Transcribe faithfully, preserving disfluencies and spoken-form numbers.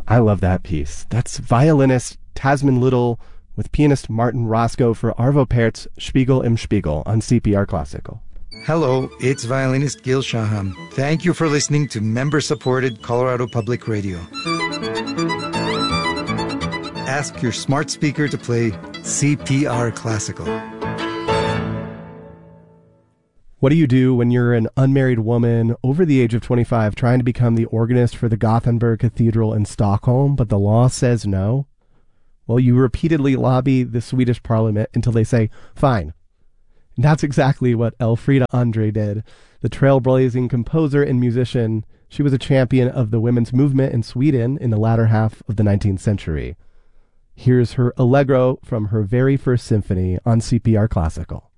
I love that piece. That's violinist Tasman Little with pianist Martin Roscoe for Arvo Pärt's Spiegel im Spiegel on C P R Classical. Hello, it's violinist Gil Shaham. Thank you for listening to member-supported Colorado Public Radio. Ask your smart speaker to play C P R Classical. What do you do when you're an unmarried woman over the age of twenty-five trying to become the organist for the Gothenburg Cathedral in Stockholm, but the law says no? Well, you repeatedly lobby the Swedish parliament until they say, fine. And that's exactly what Elfrida Andre did. The trailblazing composer and musician, she was a champion of the women's movement in Sweden in the latter half of the nineteenth century. Here's her Allegro from her very first symphony on C P R Classical.